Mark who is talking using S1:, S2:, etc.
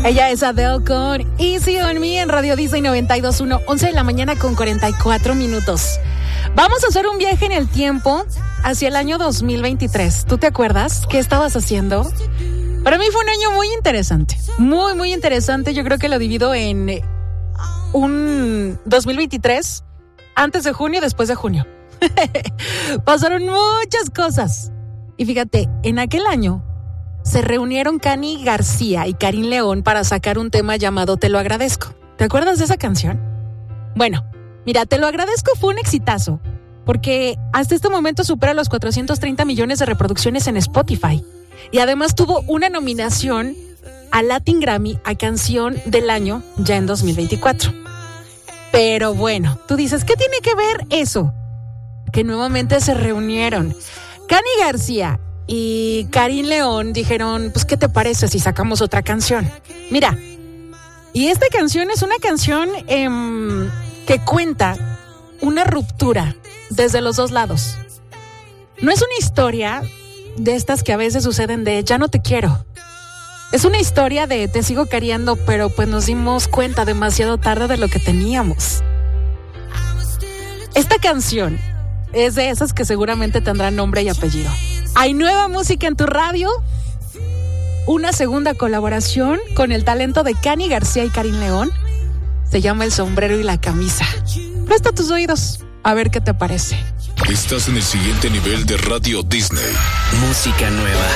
S1: Ella es Adele con Easy on Me en Radio Disney 92.1, 11 de la mañana con 44 minutos. Vamos a hacer un viaje en el tiempo hacia el año 2023. ¿Tú te acuerdas qué estabas haciendo? Para mí fue un año muy interesante, muy, muy interesante. Yo creo que lo divido en un 2023, antes de junio, después de junio. Pasaron muchas cosas. Y fíjate, en aquel año se reunieron Cani García y Karin León para sacar un tema llamado Te lo agradezco. ¿Te acuerdas de esa canción? Bueno, mira, Te lo agradezco fue un exitazo, porque hasta este momento supera los 430 millones de reproducciones en Spotify. Y además tuvo una nominación a Latin Grammy a Canción del Año ya en 2024. Pero bueno, tú dices, ¿qué tiene que ver eso? Que nuevamente se reunieron. Cani García y Karin León dijeron, pues, ¿qué te parece si sacamos otra canción? Mira, y esta canción es una canción que cuenta una ruptura desde los dos lados. No es una historia de estas que a veces suceden de ya no te quiero. Es una historia de te sigo queriendo, pero pues nos dimos cuenta demasiado tarde de lo que teníamos. Esta canción es de esas que seguramente tendrán nombre y apellido. Hay nueva música en tu radio, una segunda colaboración con el talento de Cani García y Karin León. Se llama El sombrero y la camisa. Presta tus oídos a ver qué te parece.
S2: Estás en el siguiente nivel de Radio Disney.
S3: Música nueva.